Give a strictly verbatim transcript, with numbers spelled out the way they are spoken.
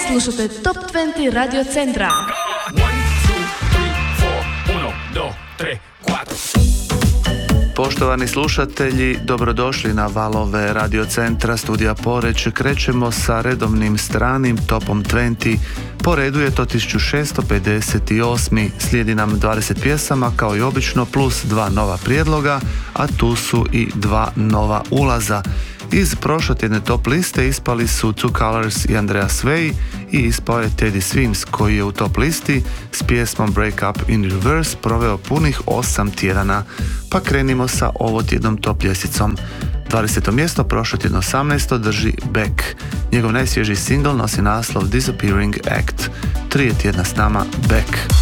Slušate Top dvadeset Radio Centra. Poštovani slušatelji, dobrodošli na valove Radio Centra studija Poreč. Krećemo sa redovnim stranim topom dvadeset. Po redu je to tisuću šesto pedeset osam. Slijedi nam dvadeset pjesama kao i obično plus dva nova prijedloga, a tu su i dva nova ulaza. Iz prošlotjedne top liste ispali su Two Colors i Andreas Way i ispao je Teddy Swims koji je u top listi s pjesmom Break Up in Reverse proveo punih osam tjedana. Pa krenimo sa ovotjednom top ljesticom. dvadeseto mjesto prošlotjedno osamnaesto drži Beck. Njegov najsvježiji singl nosi naslov Disappearing Act. Tri je tjedna s nama Beck.